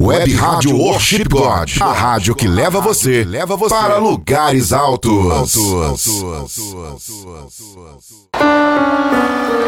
Web Rádio Worship God, a rádio que leva você para lugares altos.